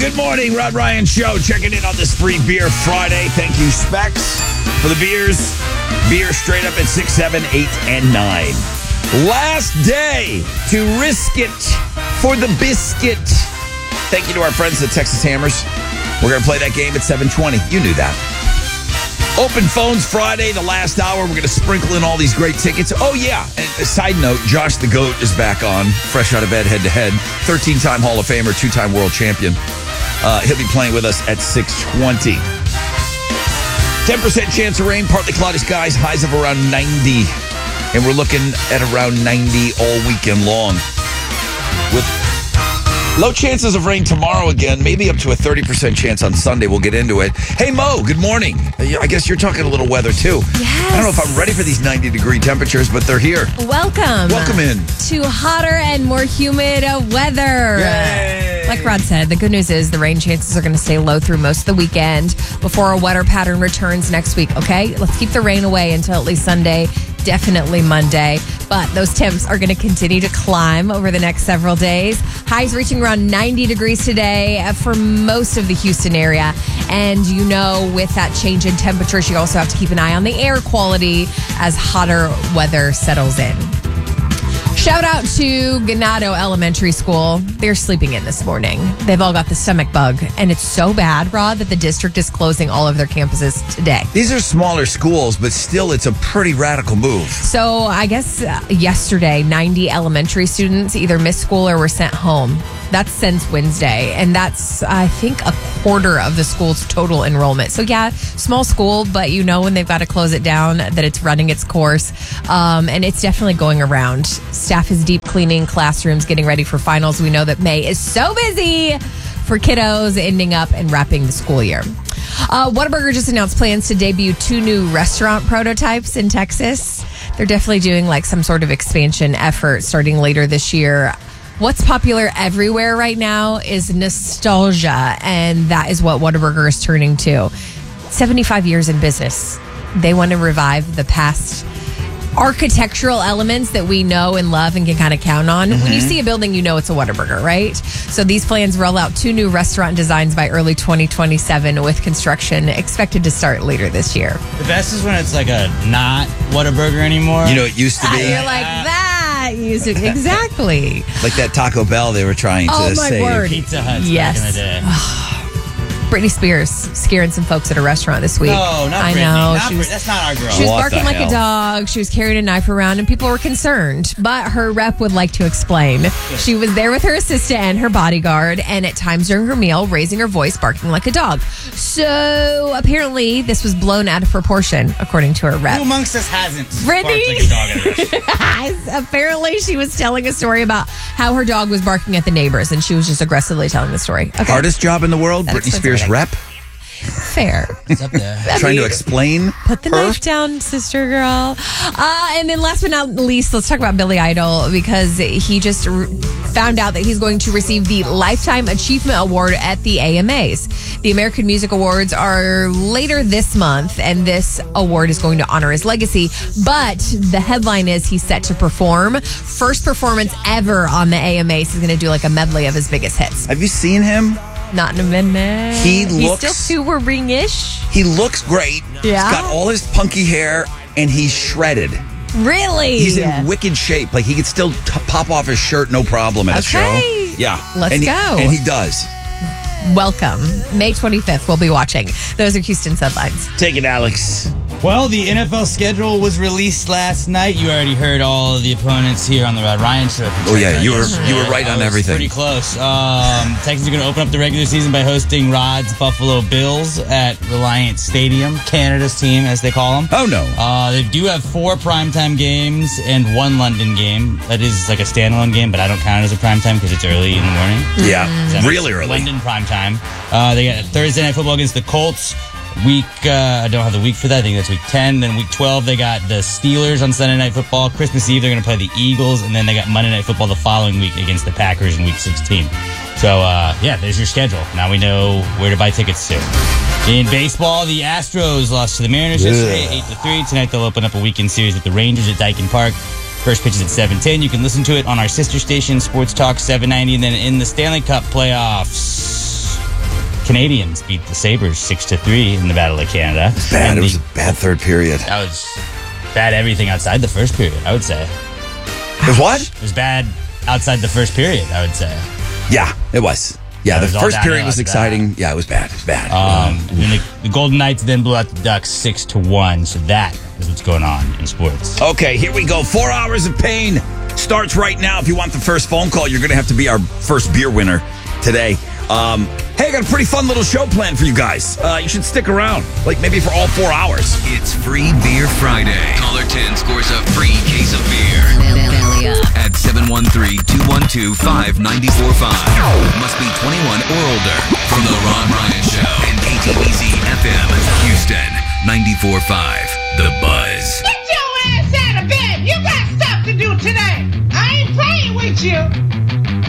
Good morning, Rod Ryan Show. Checking in on this free beer Friday. Thank you, Specs, for the beers. Beer straight up at 6, 7, 8, and 9. Last day to risk it for the biscuit. Thank you to our friends at Texas Hammers. We're going to play that game at 7:20. You knew that. Open phones Friday, the last hour. We're going to sprinkle in all these great tickets. Oh, yeah. And a side note, Josh the GOAT is back on, fresh out of bed, head-to-head. 13-time Hall of Famer, 2-time world champion. He'll be playing with us at 6:20. 10% chance of rain, partly cloudy skies, highs of around 90. And we're looking at around 90 all weekend long. With low chances of rain tomorrow again, maybe up to a 30% chance on Sunday. We'll get into it. Hey, Mo, good morning. I guess you're talking a little weather, too. Yes. I don't know if I'm ready for these 90-degree temperatures, but they're here. Welcome. Welcome in. To hotter and more humid weather. Yay. Like Rod said, the good news is the rain chances are going to stay low through most of the weekend before a wetter pattern returns next week, okay? Let's keep the rain away until at least Sunday, definitely Monday. But those temps are going to continue to climb over the next several days. Highs reaching around 90 degrees today for most of the Houston area. And you know, with that change in temperatures, you also have to keep an eye on the air quality as hotter weather settles in. Shout out to Ganado Elementary School. They're sleeping in this morning. They've all got the stomach bug. And it's so bad, Rod, that the district is closing all of their campuses today. These are smaller schools, but still, it's a pretty radical move. So I guess yesterday, 90 elementary students either missed school or were sent home. That's since Wednesday. And that's, I think, a quarter of the school's total enrollment. So yeah, small school, but you know when they've got to close it down that it's running its course. And it's definitely going around. Staff is deep cleaning classrooms, getting ready for finals. We know that May is so busy for kiddos ending up and wrapping the school year. Whataburger just announced plans to debut 2 new restaurant prototypes in Texas. They're definitely doing like some sort of expansion effort starting later this year. What's popular everywhere right now is nostalgia, and that is what Whataburger is turning to. 75 years in business. They want to revive the past architectural elements that we know and love and can kind of count on. When you see a building, you know it's a Whataburger, right? So these plans roll out 2 new restaurant designs by early 2027 with construction expected to start later this year. The best is when it's like a not Whataburger anymore. You know, it used to be. You're like, that used it. Exactly. Like that Taco Bell they were trying to save. Word. Pizza Hut Yes. back in the day. Britney Spears scaring some folks at a restaurant this week. No, not I Britney. know. That's not our girl. She was What barking the like hell? a dog. She was carrying a knife around, and people were concerned. But her rep would like to explain. She was there with her assistant and her bodyguard, and at times during her meal, raising her voice, barking like a dog. So apparently, this was blown out of proportion, according to her rep. Who amongst us hasn't Britney? barked like a dog at a restaurant? Apparently, she was telling a story about how her dog was barking at the neighbors, and she was just aggressily telling the story. Okay. Hardest job in the world, That Britney explains Spears everything. rep. Fair. It's up there. Trying to explain Put the her. knife down, sister girl. And then last but not least, let's talk about Billy Idol, because he just found out that he's going to receive the Lifetime Achievement Award at the AMAs. The American Music Awards are later this month, and this award is going to honor his legacy. But the headline is he's set to perform. First performance ever on the AMAs. He's going to do like a medley of his biggest hits. Have you seen him? Not in a minute. He He's looks- still super-ring-ish. He looks great. Yeah? He's got all his punky hair, and he's shredded. Really? He's in wicked shape. Like, he could still pop off his shirt, no problem, at a show. Okay. Yeah. Let's And go. And he does. Welcome. May 25th, we'll be watching. Those are Houston's headlines. Take it, Alex. Well, the NFL schedule was released last night. You already heard all of the opponents here on the Rod Ryan Show. Oh, yeah, you were right on I was everything. Pretty close. Texans are going to open up the regular season by hosting Rod's Buffalo Bills at Reliant Stadium, Canada's team, as they call them. Oh, no. They do have 4 primetime games and 1 London game. That is like a standalone game, but I don't count it as a primetime because it's early in the morning. Yeah, So that really makes early. London primetime. They got Thursday Night Football against the Colts. I don't have the week for that. I think that's week 10. Then week 12, they got the Steelers on Sunday Night Football. Christmas Eve, they're going to play the Eagles. And then they got Monday Night Football the following week against the Packers in week 16. So, there's your schedule. Now we know where to buy tickets to. In baseball, the Astros lost to the Mariners yesterday, 8-3. Tonight they'll open up a weekend series with the Rangers at Dyken Park. First pitch is at 7:10. You can listen to it on our sister station, Sports Talk 790. And then in the Stanley Cup playoffs, Canadians beat the Sabres 6-3 in the Battle of Canada. Bad. And It was a bad third period. That was bad everything outside the first period, I would say. It was what? It was bad outside the first period, I would say. Yeah, it was. Yeah, It the was all first period downhill was after exciting. Yeah, it was bad. It was bad. And then the Golden Knights then blew out the Ducks 6-1. So that is what's going on in sports. Okay, here we go. 4 hours of pain starts right now. If you want the first phone call, you're going to have to be our first beer winner today. Hey, I got a pretty fun little show planned for you guys. You should stick around, like maybe for all 4 hours. It's Free Beer Friday. Caller 10 scores a free case of beer at 713-212-5945. Must be 21 or older. From the Ron Ryan Show and KTBZ FM, Houston, 94.5, The Buzz. Get your ass out of bed. You got stuff to do today. I ain't playing with you.